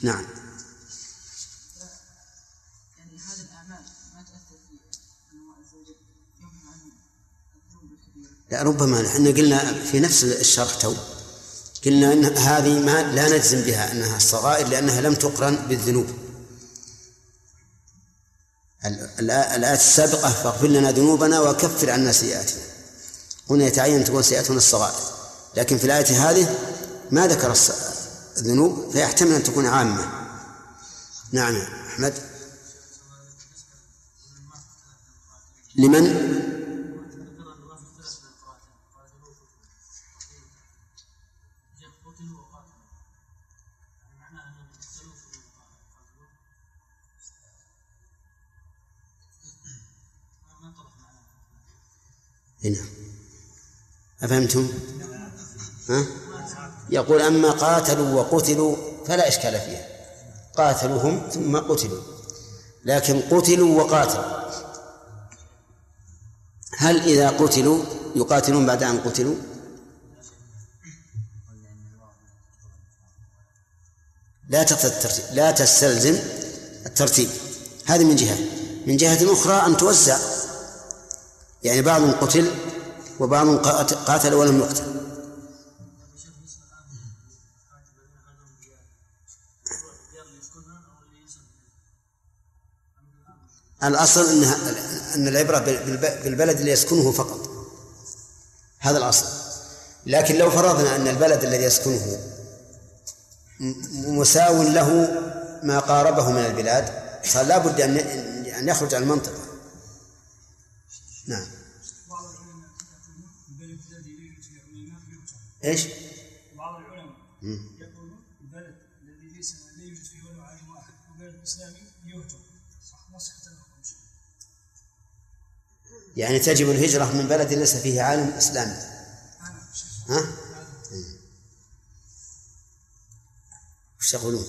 نعم. يعني هذه الأعمال ما تأثر في أنه عز وجل يمحو عنه الذنوب الكبيرة. لا، ربما احنا قلنا في نفس الشرح تو قلنا أن هذه ما لا نجزم بها أنها الصغائر لأنها لم تقرن بالذنوب. الآية السابقة فاغفر لنا ذنوبنا وكفر عنا سيئاتنا، هنا يتعين تكون سيئاتنا الصغائر، لكن في الآية هذه ما ذكر الذنوب فيحتمل أن تكون عامة. نعم يا أحمد. لمن؟ هنا أفهمتم؟ ها؟ يقول أما قاتلوا وقتلوا فلا إشكال فيها، قاتلوهم ثم قتلوا، لكن قتلوا وقاتلوا، هل إذا قتلوا يقاتلون بعد أن قتلوا؟ لا تستلزم الترتيب، هذه من جهة أخرى أن توزع، يعني بعض قتل وبعض قاتل ولم يقتل. الأصل أن العبرة بالبلد اللي يسكنه فقط، هذا الأصل. لكن لو فرضنا أن البلد الذي يسكنه مساو له ما قاربه من البلاد صار لا بد أن يخرج عن المنطقة. نعم. إيش؟ بعض العلماء يقولون البلد الذي لا يوجد فيه ولا عالم واحد وبلد إسلامي يهجر، صح؟ يعني تجب الهجرة من بلد ليس فيه عالم إسلامي. ها؟ وش يقولون؟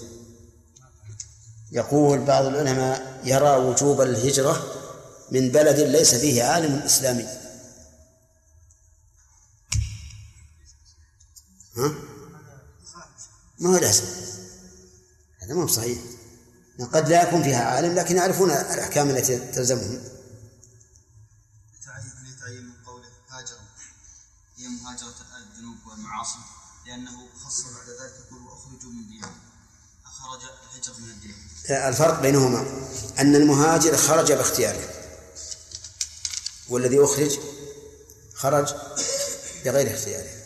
يقول بعض العلماء يرى وجوب الهجرة من بلد ليس فيه عالم إسلامي. ها؟ ما هو لازم، هذا ما هو صحيح، قد لا يكون فيها عالم لكن يعرفون الأحكام التي تلزمهم. يتعين من قوله هاجر هي مهاجرة الذنوب والمعاصي، لأنه خص بعد ذلك يقول وأخرجوا من ديارهم، أخرج الهجر من الديار. الفرق بينهما أن المهاجر خرج باختياره، والذي أخرج خرج بغير اختياره.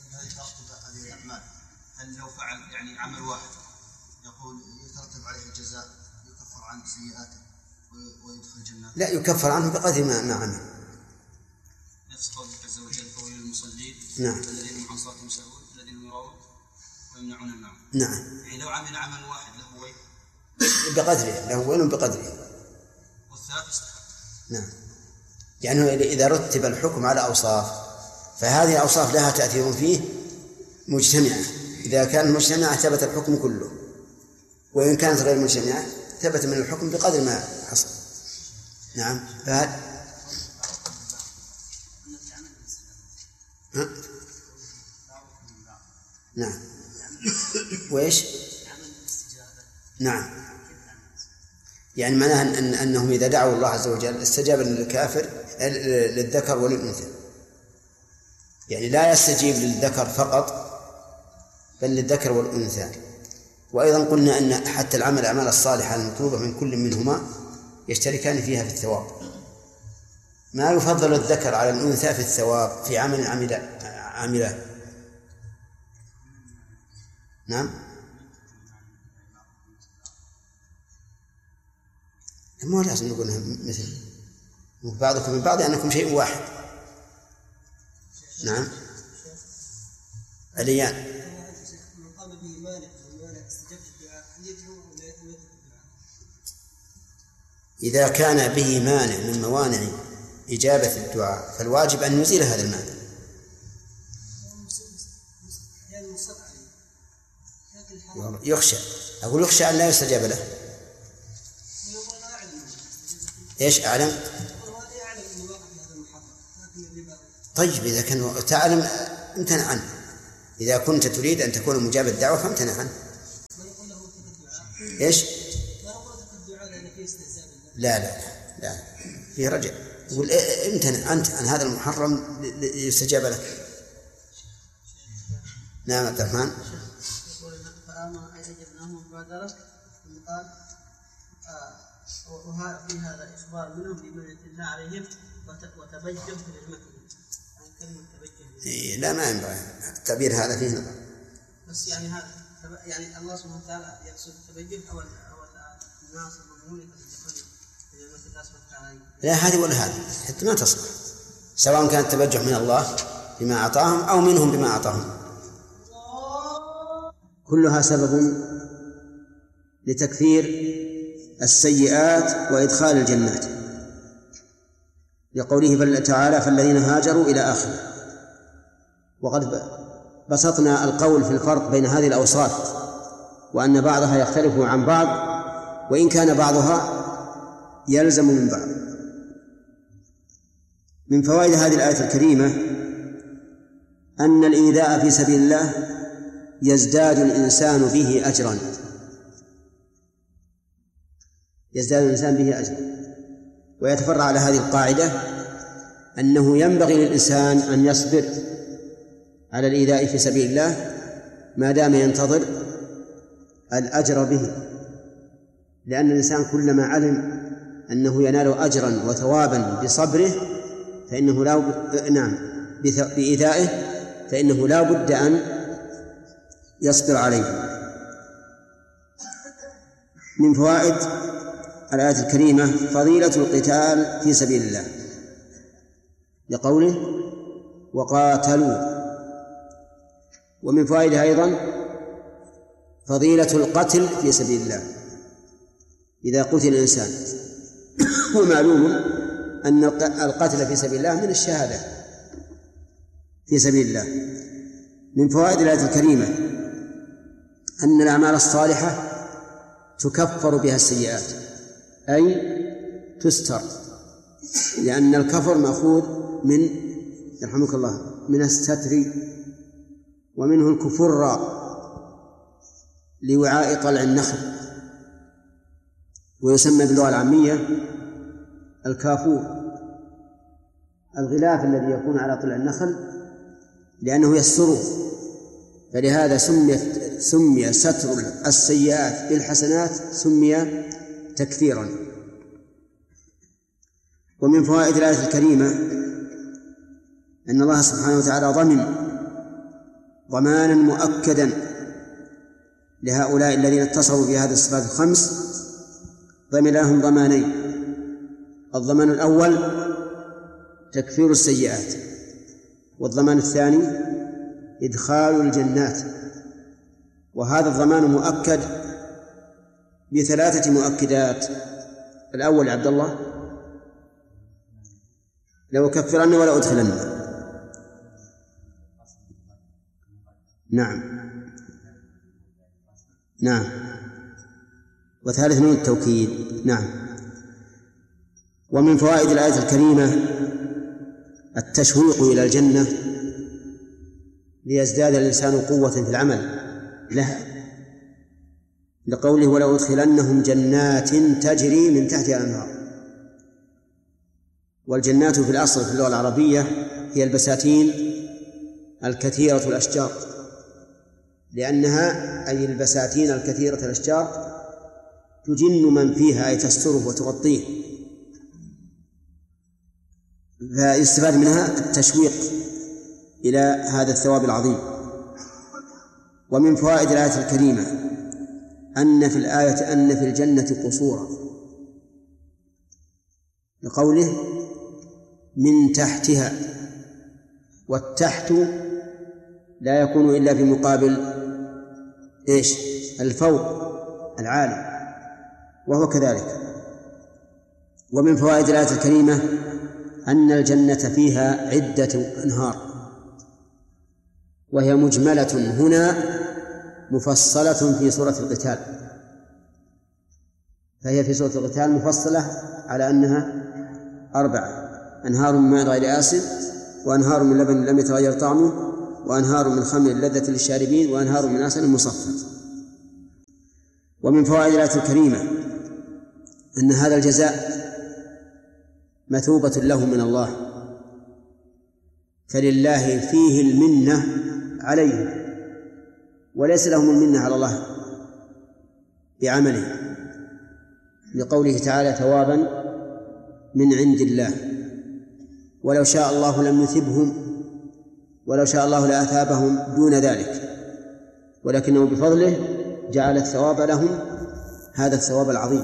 هل لو فعل يعني عمل واحد يقول يترتب عليه الجزاء يكفر عن سيئاته ويدخل الجنة؟ لا، يكفر عنه بقدر ما عمل. نفس قوله عز وجل قول المصلين نعم الذين هم عن صلاتهم ساهون الذين يراءون ويمنعون الماعون. نعم. يعني لو عمل عمل واحد له ويل بقدره، له ويل بقدره. والثلاث يستحق. نعم. يعني إذا رتب الحكم على أوصاف فهذه الأوصاف لها تأثير فيه مجتمعة، إذا كان مجتمعة ثبت الحكم كله، وإن كانت غير مجتمعة ثبت من الحكم بقدر ما حصل. نعم. فهذا نعم. وإيش؟ نعم. يعني معناها أنهم إذا دعوا الله عز وجل استجاب للكافر للذكر وللأنثى، يعني لا يستجيب للذكر فقط بل للذكر والأنثى. وأيضا قلنا أن حتى الأعمال الصالحة المطلوبة من كل منهما يشتركان فيها في الثواب، ما يفضل الذكر على الأنثى في الثواب في عمل عمله. نعم. مو لازم نقولها مثل بعضكم من بعض أنكم شيء واحد. نعم. عليان إذا كان به مانع من موانع إجابة الدعاء فالواجب أن يزيل هذا المانع. يخشى أن لا يستجاب له. إيش أعلم؟ طيب إذا كان تعلم امتنع عنه، إذا كنت تريد أن تكون مجاب الدعوة فامتنع عنه. إيش؟ لا لا لا فيه رجع. يقول امتنع أنت عن هذا المحرم يستجاب لك. نعم عبد الرحمن. فآمن أن أجبناهم مبادرة ثم قال وفي هذا إخبار منهم بمنة الله عليهم وتبجه في نعمتهم. كلمة تبجه. لا ما ينبغي التعبير هذا فيه نظر. بس يعني هذا يعني الله سبحانه وتعالى يقصد التبجه أو الناس المؤمنون بنعمة الله سبحانه وتعالى. لا هذه ولا هذه حتى ما تصلح، سواء كان التبجح من الله بما أعطاهم أو منهم بما أعطاهم، كلها سبب لتكفير السيئات وإدخال الجنات، لقوله تعالى فالذين هاجروا إلى آخره. وقد بسطنا القول في الفرق بين هذه الأوصاف، وأن بعضها يختلف عن بعض وإن كان بعضها يلزم من بعض. من فوائد هذه الآية الكريمة أن الإيذاء في سبيل الله يزداد الإنسان به أجرا، يزداد الإنسان به أجرا. ويتفرع على هذه القاعدة أنه ينبغي للإنسان أن يصبر على الإيذاء في سبيل الله ما دام ينتظر الأجر به، لأن الإنسان كلما علم أنه ينال أجرا وثوابا بصبره فإنه بإيذائه فإنه لا بد أن يصبر عليه. من فوائد الآية الكريمة فضيلة القتال في سبيل الله، لقوله وقاتلوا. ومن فوائدها أيضا فضيلة القتل في سبيل الله إذا قتل الإنسان. ومعلوم أن القتل في سبيل الله من الشهادة في سبيل الله. من فوائد الآية الكريمة أن الأعمال الصالحة تكفر بها السيئات، أي تستر، لأن الكفر مأخوذ من يرحمك الله من الستر، ومنه الكفر لوعاء طلع النخل، ويسمى باللغة العامية الكافور، الغلاف الذي يكون على طلع النخل لأنه يستره، فلهذا سمي ستر السيئات بالحسنات سمي تكفيرا. ومن فوائد الآية الكريمة أن الله سبحانه وتعالى ضمن ضمانا مؤكدا لهؤلاء الذين اتصفوا بهذه الصفات الخمس، ضمن لهم ضمانين: الضمان الأول تكفير السيئات، والضمان الثاني إدخال الجنات. وهذا الضمان مؤكد بثلاثة مؤكدات. الأول عبد الله لو كفرن ولا أدخلن. نعم. وثالث نون التوكيد. نعم. ومن فوائد الآية الكريمة التشويق إلى الجنة ليزداد الإنسان قوة في العمل لها، لقوله ولا أدخلنهم جنات تجري من تحتها الأنهار. والجنات في الأصل في اللغة العربية هي البساتين الكثيرة الأشجار، لأنها أي البساتين الكثيرة الأشجار تجن من فيها أي تستره وتغطيه، فيستفاد منها التشويق إلى هذا الثواب العظيم. ومن فوائد الآية الكريمة أن في الآية أن في الجنة قصورا، لقوله من تحتها، والتحت لا يكون إلا في مقابل الفوق العالي، وهو كذلك. ومن فوائد الآية الكريمة أن الجنة فيها عدة أنهار، وهي مجملة هنا مفصلة في سورة القتال، فهي في سورة القتال مفصلة على أنها 4: أنهار من ماء غير آسن، وأنهار من لبن لم يتغير طعمه، وأنهار من خمر لذة للشاربين، وأنهار من عسل مصفى. ومن فوائد الآية الكريمة أن هذا الجزاء مثوبة له من الله، فلله فيه المنة عليه، وليس لهم المنة على الله بعمله، لقوله تعالى ثوابا من عند الله. ولو شاء الله لم يثبهم، ولو شاء الله لأثابهم دون ذلك، ولكنه بفضله جعل الثواب لهم هذا الثواب العظيم،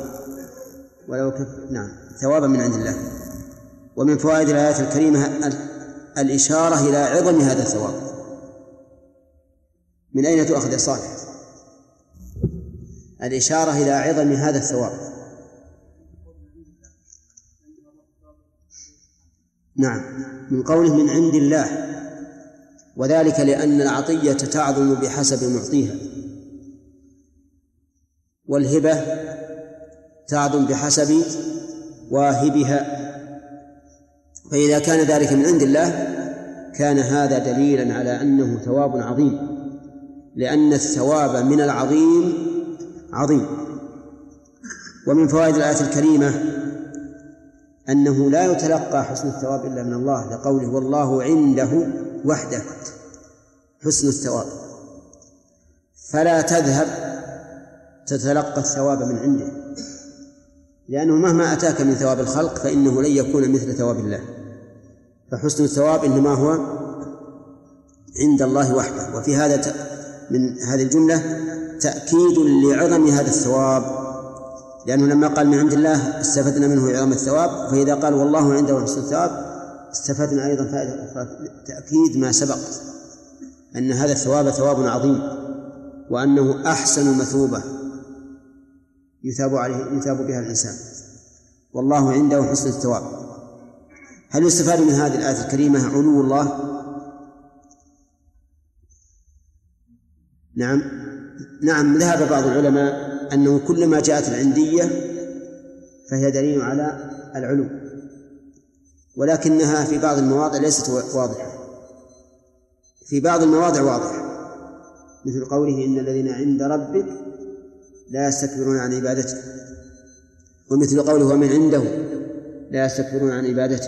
ثوابا من عند الله. ومن فوائد الآيات الكريمة الإشارة إلى عظم هذا الثواب. من أين تؤخذ يا صالح؟ الإشارة إلى عظم هذا الثواب. نعم، من قوله من عند الله، وذلك لأن العطية تعظم بحسب معطيها، والهبة تعظم بحسب واهبها، فإذا كان ذلك من عند الله كان هذا دليلا على أنه ثواب عظيم، لأن الثواب من العظيم عظيم. ومن فوائد الآية الكريمة أنه لا يتلقى حسن الثواب إلا من الله، لقوله والله عنده وحده حسن الثواب، فلا تذهب تتلقى الثواب من عنده، لأنه مهما أتاك من ثواب الخلق فإنه لن يكون مثل ثواب الله، فحسن الثواب إنما هو عند الله وحده. وفي هذا من هذه الجملة تأكيد لعظم هذا الثواب، لأنه لما قال من عند الله استفدنا منه عظم الثواب، فإذا قال والله عنده حسن الثواب استفدنا أيضا فائدة أخرى، تأكيد ما سبق أن هذا الثواب ثواب عظيم، وأنه أحسن مثوبة يثاب بها الإنسان، والله عنده حسن الثواب. هل يستفاد من هذه الآية الكريمة علو الله؟ نعم، ذهب بعض العلماء أنه كلما جاءت العندية فهي دليل على العلو، ولكنها في بعض المواضع ليست واضحة، في بعض المواضع واضحة، مثل قوله إن الذين عند ربك لا يستكبرون عن عبادته، ومثل قوله ومن عنده لا يستكبرون عن عبادته،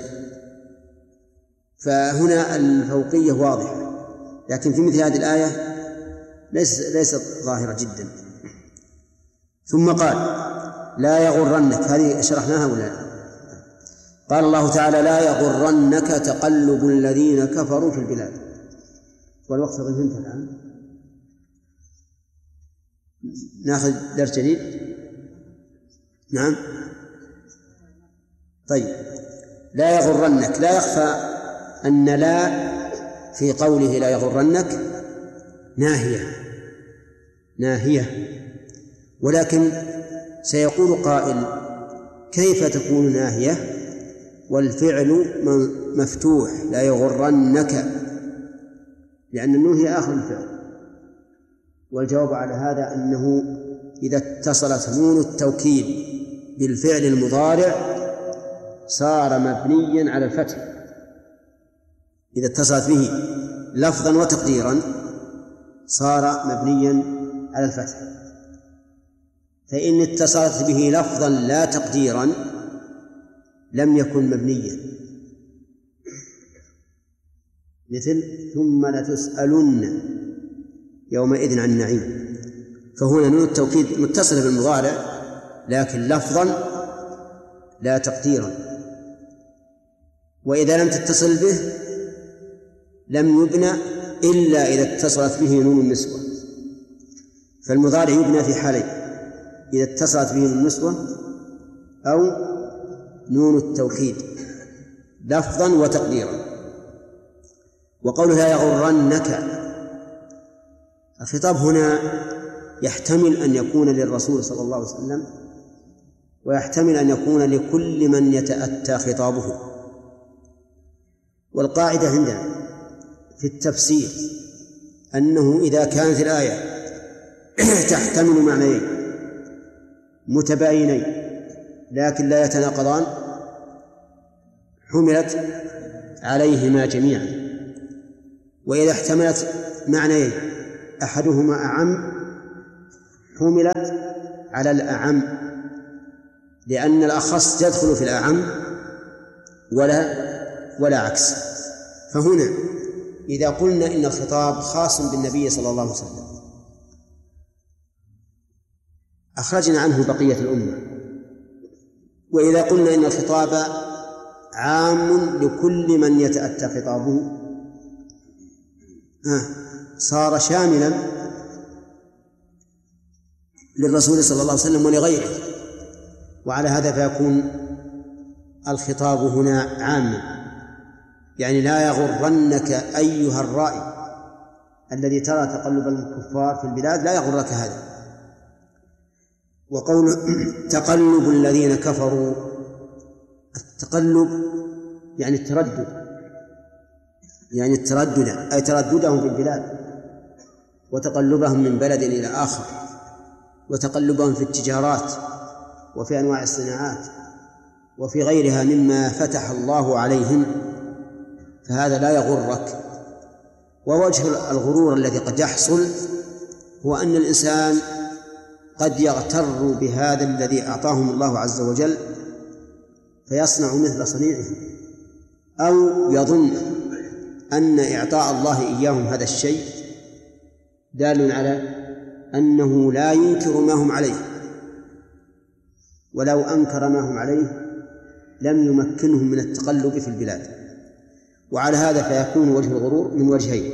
فهنا الفوقية واضحة، لكن في مثل هذه الآية ليست ظاهرة جدا. ثم قال لا يغرنك، هذه شرحناها ولا لا؟ قال الله تعالى لا يغرنك تقلب الذين كفروا في البلاد. والوقت ضمنته الآن، ناخذ درس جديد. نعم طيب، لا يغرنك، لا يخفى أن لا في قوله لا يغرنك ناهية، ولكن سيقول قائل كيف تكون ناهية والفعل مفتوح لا يغرنك، لأن النون هي آخر الفعل. والجواب على هذا أنه إذا اتصلت نون التوكيد بالفعل المضارع صار مبنيا على الفتح، إذا اتصلت به لفظا وتقديرا صار مبنيا على الفتح، فإن اتصلت به لفظا لا تقديرا لم يكن مبنيا، مثل ثم لتسألن يومئذ عن النعيم، فهنا نون التوكيد متصلة بالمضارع لكن لفظا لا تقديرا، وإذا لم تتصل به لم يبنى إلا إذا اتصلت به نون النسوة. فالمضارع يبنى في حالين: إذا اتصلت به نون النسوة أو نون التوكيد لفظا وتقديرا. وقوله لا يغرنك، الخطاب هنا يحتمل أن يكون للرسول صلى الله عليه وسلم، ويحتمل أن يكون لكل من يتأتى خطابه. والقاعدة عندنا في التفسير أنه إذا كانت الآية تحتمل معنيين متباينين لكن لا يتناقضان حملت عليهما جميعا، وإذا احتملت معنيين أحدهما أعم حملت على الأعم، لأن الأخص يدخل في الأعم ولا عكس. فهنا إذا قلنا إن الخطاب خاص بالنبي صلى الله عليه وسلم أخرجنا عنه بقية الأمة، وإذا قلنا إن الخطاب عام لكل من يتأتى خطابه صار شاملا للرسول صلى الله عليه وسلم ولغيره. وعلى هذا فيكون الخطاب هنا عاما، يعني لا يغرنك أيها الرائي الذي ترى تقلب الكفار في البلاد، لا يغرك هذا. وقول تقلب الذين كفروا، التقلب يعني التردد أي ترددهم في البلاد، وتقلبهم من بلد إلى آخر، وتقلبهم في التجارات وفي أنواع الصناعات وفي غيرها مما فتح الله عليهم، فهذا لا يغرك. ووجه الغرور الذي قد يحصل هو أن الإنسان قد يغتر بهذا الذي أعطاهم الله عز وجل فيصنع مثل صنيعه، أو يظن أن إعطاء الله إياهم هذا الشيء دال على أنه لا ينكر ما هم عليه، ولو أنكر ما هم عليه لم يمكنهم من التقلب في البلاد. وعلى هذا فيكون وجه الغرور من وجهين،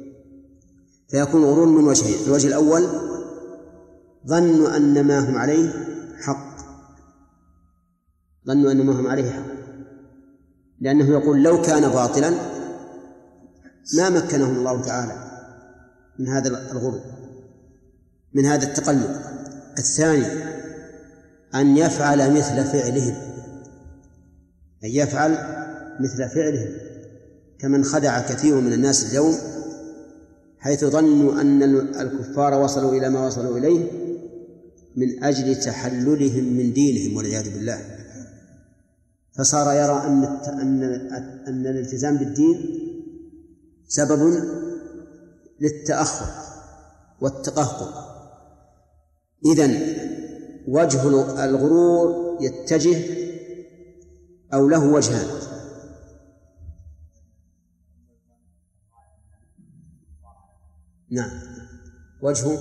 الوجه الأول ظنوا أن ما هم عليه حق، لأنه يقول لو كان باطلا ما مكنهم الله تعالى من هذا الغرور، من هذا التقلب. الثاني أن يفعل مثل فعلهم، كمن خدع كثير من الناس اليوم حيث ظنوا أن الكفار وصلوا إلى ما وصلوا إليه من أجل تحللهم من دينهم والعياذ بالله، فصار يرى أن الالتزام بالدين سبب للتأخر والتقهقر. إذن وجه الغرور يتجه أو له وجهان: نعم، وجهه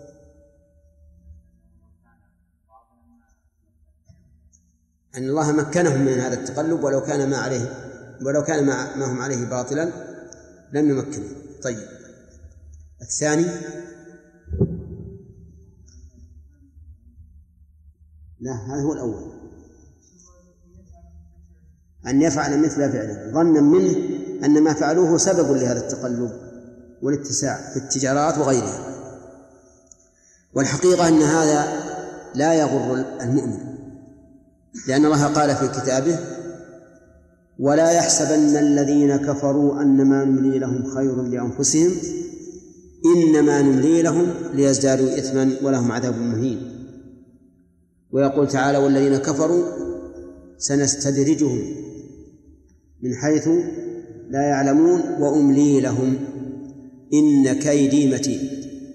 أن الله مكنهم من هذا التقلب، ولو كان ما هم عليه باطلا لم يمكنه. طيب، الثاني لا، هذا هو الأول، أن يفعل مثل فعله ظنا منه أن ما فعلوه سبب لهذا التقلب والاتساع في التجارات وغيرها. والحقيقة أن هذا لا يغر المؤمن، لأن الله قال في كتابه: ولا يحسبن الذين كفروا أنما نملي لهم خير لأنفسهم إنما نملي لهم ليزدادوا إثما ولهم عذاب مهين. ويقول تعالى: والذين كفروا سنستدرجهم من حيث لا يعلمون وأملي لهم إن كيدي متين.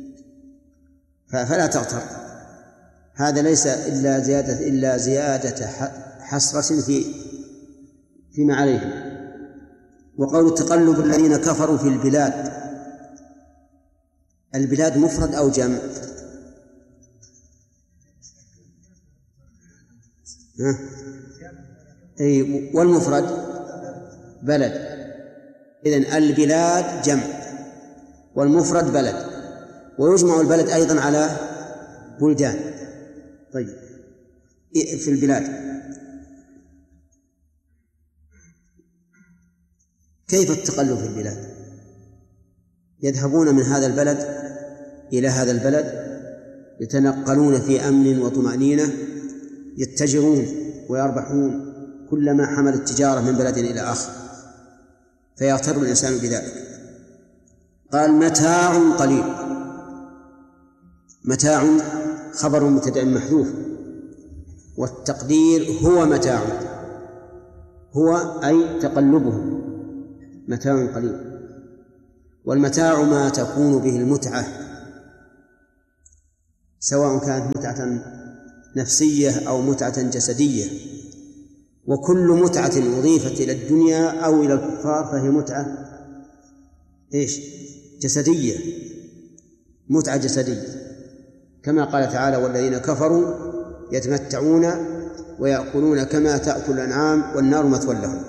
فلا تغتر، هذا ليس إلا زيادة حسرة فيما عليهم. وقول تقلب الذين كفروا في البلاد مفرد أو جمع؟ والمفرد بلد. إذن البلاد جمع والمفرد بلد، ويجمع البلد أيضا على بلدان. طيب، في البلاد كيف التقلب في البلاد؟ يذهبون من هذا البلد إلى هذا البلد، يتنقلون في أمن وطمأنينة، يتجرون ويربحون كلما حمل التجارة من بلد إلى آخر، فيغتر الإنسان بذلك. قال: متاع قليل. متاع خبر مبتدأ محذوف، والتقدير هو متاع، هو أي تقلبه متاع قليل. والمتاع ما تكون به المتعة، سواء كانت متعة نفسية أو متعة جسدية، وكل متعة أضيفت إلى الدنيا أو إلى الكفار فهي متعة جسدية، متعة جسدية، كما قال تعالى: والذين كفروا يتمتعون ويأكلون كما تأكل الأنعام والنار مثوى لهم.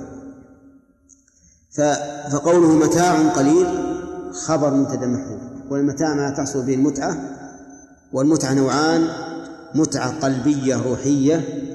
فقوله متاع قليل خبر مبتدأ محذوف، والمتاع ما تحصل به المتعة، والمتعة نوعان: متعة قلبية روحية